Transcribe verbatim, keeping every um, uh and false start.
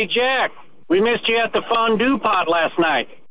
Hey, Jack, we missed you at the fondue pot last night.